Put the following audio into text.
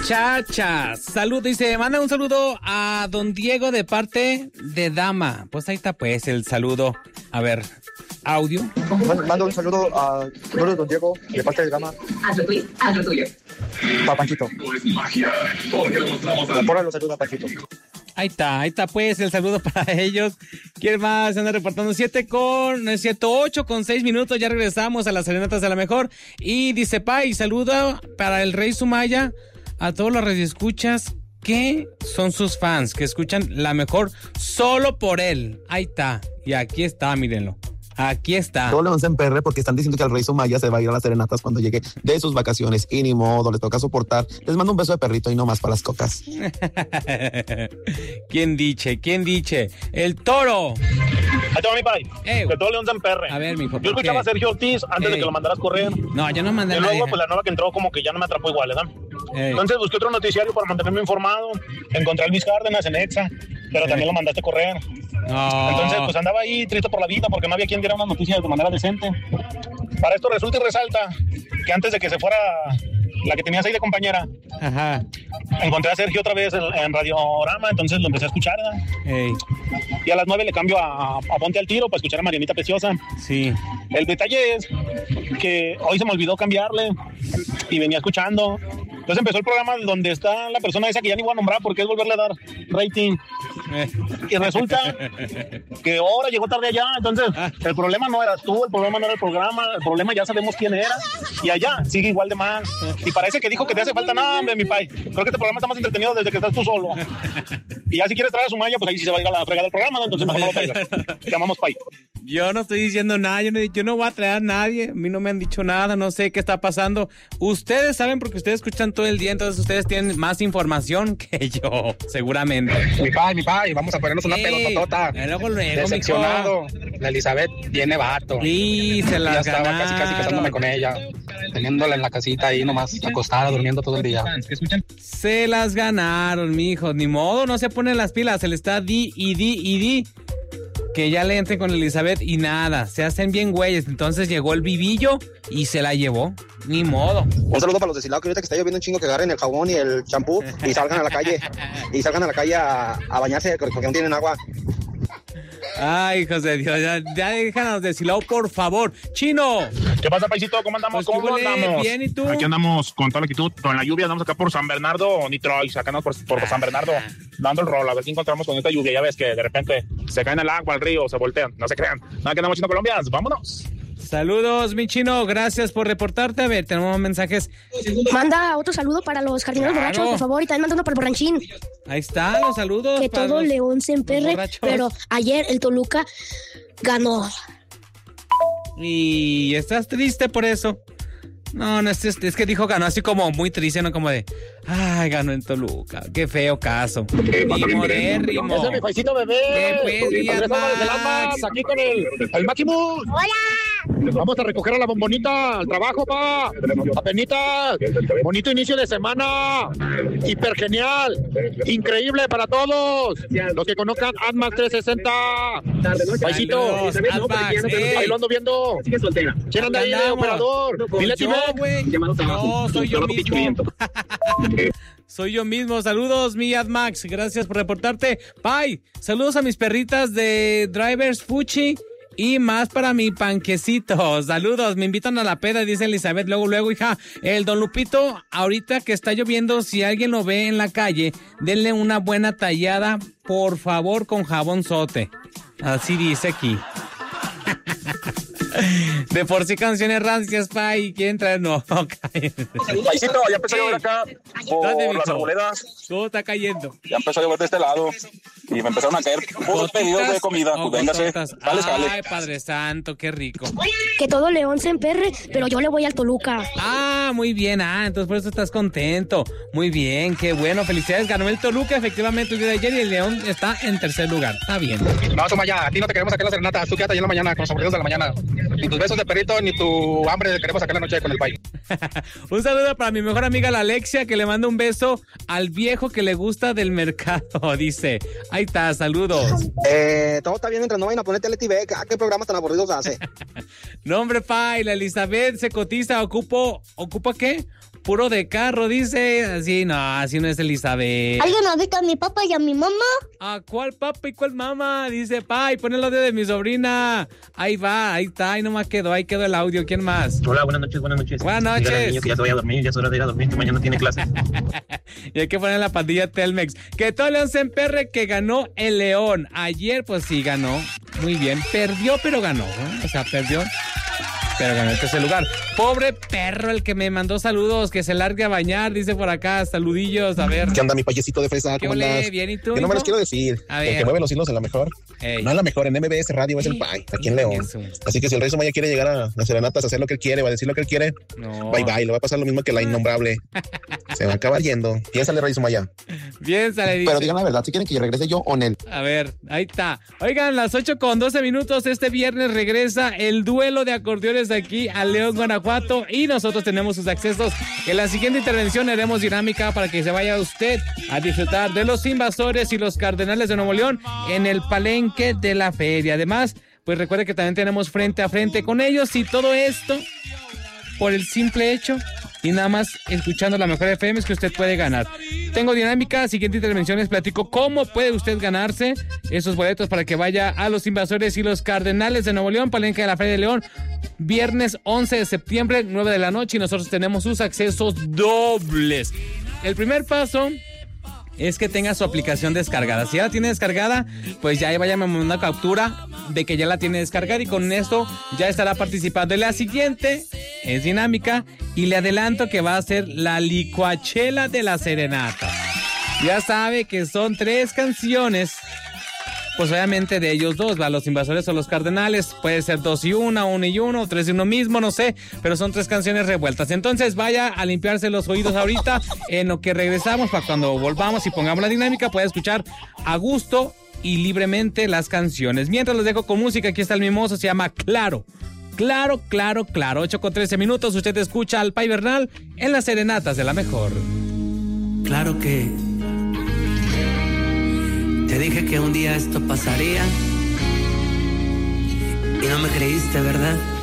muchachas. Salud, dice, manda un saludo a don Diego de parte de Dama. Pues ahí está pues el saludo. A ver, audio. Mando un saludo a don Diego de parte de Dama. Haz lo tuyo. Para Panchito. Por lo saluda a Panchito. Ahí está pues el saludo para ellos. ¿Quién más se anda reportando? 8 con 6 minutos, ya regresamos a las serenatas de la mejor. Y dice Pai, saluda para el Rey Sumaya a todos los radioescuchas que son sus fans, que escuchan la mejor solo por él. Ahí está, y aquí está, mírenlo. Aquí está. Todo León se emperre porque están diciendo que el Rey Sumaya se va a ir a las serenatas cuando llegue de sus vacaciones y ni modo, les toca soportar. Les mando un beso de perrito y no más para las cocas. ¿Quién dice? El Toro. Ahí te va mi pai. Que todo León se emperre. A ver, mijo. Yo escuchaba a Sergio Ortiz antes de que lo mandaras correr. No, yo no mandé a Y luego, nadie. pues la nueva que entró como que ya no me atrapó igual, ¿verdad? Entonces busqué otro noticiario para mantenerme informado. Encontré a Luis Cárdenas en Exa, pero también lo mandaste correr. No. Entonces, pues andaba ahí triste por la vida porque no había quien diera una noticia de manera decente. Para esto resulta y resalta que antes de que se fuera la que tenías ahí de compañera, ajá, encontré a Sergio otra vez en Radiorama, entonces lo empecé a escuchar, ¿verdad? Y a las 9 le cambio a Ponte al Tiro para escuchar a Marianita Preciosa. Sí. El detalle es que hoy se me olvidó cambiarle y venía escuchando. Entonces empezó el programa donde está la persona esa que ya ni voy a nombrar porque es volverle a dar rating. Y resulta que ahora llegó tarde allá. Entonces el problema no eras tú, el problema no era el programa, el problema ya sabemos quién era. Y allá sigue igual de mal. Y parece que dijo que te hace falta nada, hombre, mi pai. Creo que este programa está más entretenido desde que estás tú solo. Y ya si quieres traer a Sumaya, pues ahí sí se va a ir a la fregada del programa, ¿no? Entonces mejor no lo traigas. Te llamamos pai. Yo no estoy diciendo nada, yo no voy a traer a nadie, a mí no me han dicho nada, no sé qué está pasando. Ustedes saben porque ustedes escuchan todo el día, entonces ustedes tienen más información que yo, seguramente. Mi pai, vamos a ponernos una pelototota. Luego, decepcionado. Mijo. La Elizabeth tiene vato. Sí, se la ya estaba casi casándome con ella, teniéndola en la casita ahí nomás acostada, durmiendo todo el día. Se las ganaron, mijo, ni modo, no se ponen las pilas, se le está di. Que ya le entren con Elizabeth y nada, se hacen bien güeyes. Entonces llegó el vivillo y se la llevó. Ni modo. Un saludo para los deshilados que ahorita que está lloviendo un chingo, que agarren el jabón y el champú y salgan a la calle. Y salgan a la calle a bañarse porque no tienen agua. Ay, hijos de Dios, ya déjanos deshilados, por favor. Chino. ¿Qué pasa, paisito? ¿Cómo andamos? Pues, ¿Cómo andamos? Bien, ¿y tú? Aquí andamos con toda la actitud, con la lluvia. Andamos acá por San Bernardo, Nitroy, sacando por San Bernardo, dando el rol, a ver qué encontramos con esta lluvia. Ya ves que de repente se cae en el agua, al río, se voltean. No se crean. Nada, que andamos Chino Colombias. Vámonos. Saludos, mi Chino, gracias por reportarte. A ver, tenemos mensajes. Manda otro saludo para los jardineros borrachos, por favor, y también manda uno para el borranchín. Ahí está, los saludos. Que todo León se emperre, pero ayer el Toluca ganó. Y estás triste por eso. No, es que dijo ganó así como muy triste, ¿no? Como de, ay, ganó en Toluca. Qué feo caso. Rimorérrimo. Ese es mi paisito bebé. ¿Qué pues, Max? Aquí con el Máximo. ¡Hola! Vamos a recoger a la bombonita al trabajo, pa. Apenitas. Bonito inicio de semana. Hiper genial. Increíble para todos. Los que conozcan AdMax 360. Paisito. Ahí lo ando viendo. ¿Quién anda ahí de operador? Dile a Tibet. No, soy yo mismo. Soy yo mismo. Saludos, mi AdMax. Gracias por reportarte. Bye. Saludos a mis perritas de Drivers Fuchi. Y más para mi panquecito. Saludos, me invitan a la peda, dice Elizabeth. Luego, hija. El don Lupito, ahorita que está lloviendo, si alguien lo ve en la calle, denle una buena tallada, por favor, con jabón sote. Así dice aquí. De por sí canciones rancias, Pai. ¿Quién trae? No, cállate. Paisito, ya empezó a llover acá por las arboledas. Todo está cayendo. Ya empezó a llover de este lado y me empezaron a caer puros pedidos de comida. Pues véngase, sale. Ay, Padre Santo, qué rico. Que todo León se emperre, pero yo le voy al Toluca. Ah, muy bien. Entonces por eso estás contento. Muy bien, qué bueno. Felicidades, ganó el Toluca efectivamente el día de ayer y el León está en tercer lugar. Está bien. No, Sumaya, a ti no te queremos sacar las serenatas. Tú quédate allá en la mañana con los aburridos de la mañana. Ni tus besos de perrito, ni tu hambre queremos sacar la noche con el pai. Un saludo para mi mejor amiga la Alexia, que le manda un beso al viejo que le gusta del mercado, dice. Ahí está, saludos. Todo está bien mientras no vayan a poner TeleTV. ¿Qué programas tan aburridos hace? No, hombre, Pai, la Elizabeth se cotiza, ¿ocupa qué? puro de carro, dice. Así no es Elizabeth. ¿Alguien ubica a mi papá y a mi mamá? ¿A cuál papá y cuál mamá? Dice, y pon el audio de mi sobrina. Ahí va, ahí está, ahí nomás quedó, ahí quedó el audio. ¿Quién más? Hola, buenas noches. Buenas noches. Dígale al niño que ya se vaya a dormir, ya es hora de ir a dormir, que mañana tiene clase. Y hay que poner la pandilla Telmex. Que todo León se emperre, que ganó el León. Ayer, pues sí, ganó. Muy bien. Perdió, pero ganó, ¿no? O sea, perdió, pero ganó el tercer lugar. Pobre perro el que me mandó saludos, que se largue a bañar, dice por acá. Saludillos, a ver. ¿Qué onda, mi payecito de fresa? ¿Cómo andas? Bien, ¿y tú? Yo no me los quiero decir. El que mueve los hilos es la mejor. Ey. No es la mejor, en MBS Radio es el Pai, aquí en León. Así que si el Rey Somaya quiere llegar a las serenatas a hacer lo que él quiere, va a decir lo que él quiere, bye, le va a pasar lo mismo que la innombrable. Se va a acabar yendo. Piénsale, Rey Somaya. Piénsale, dice. Pero digan la verdad, si quieren que yo regrese yo o Nel. A ver, ahí está. Oigan, las 8:12. Este viernes regresa el duelo de acordeones aquí a León, Guanajuato, y nosotros tenemos sus accesos. En la siguiente intervención haremos dinámica para que se vaya usted a disfrutar de los Invasores y los Cardenales de Nuevo León en el palenque de la feria. Además, pues recuerde que también tenemos frente a frente con ellos, y todo esto por el simple hecho y nada más escuchando la mejor FM es que usted puede ganar. Tengo dinámica, siguiente intervención les platico cómo puede usted ganarse esos boletos para que vaya a los Invasores y los Cardenales de Nuevo León, palenque de la Feria de León, viernes 11 de septiembre, 9 de la noche, y nosotros tenemos sus accesos dobles. El primer paso es que tenga su aplicación descargada. Si ya la tiene descargada, pues ya vaya a mandar una captura de que ya la tiene descargada, y con esto ya estará participando. Y la siguiente es dinámica, y le adelanto que va a ser la licuachela de la serenata. Ya sabe que son 3 canciones, pues obviamente de ellos dos, ¿va? Los Invasores o los Cardenales. Puede ser 2 y 1, 1 y 1, 3 y 1 mismo, no sé, pero son 3 canciones revueltas. Entonces vaya a limpiarse los oídos ahorita, en lo que regresamos, para cuando volvamos y pongamos la dinámica pueda escuchar a gusto y libremente las canciones. Mientras los dejo con música, aquí está el mimoso, se llama Claro. Claro, 8:13. Usted escucha al Pai Bernal en las serenatas de la mejor. Claro que te dije que un día esto pasaría y no me creíste, ¿verdad?